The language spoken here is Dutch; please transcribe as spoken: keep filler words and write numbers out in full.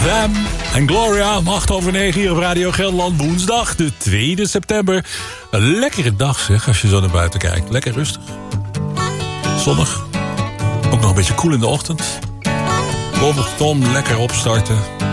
Them en Gloria, om acht over negen hier op Radio Gelderland. Woensdag, de tweede september. Een lekkere dag zeg, als je zo naar buiten kijkt. Lekker rustig. Zonnig. Ook nog een beetje koel in de ochtend. Boven op de tom, lekker opstarten.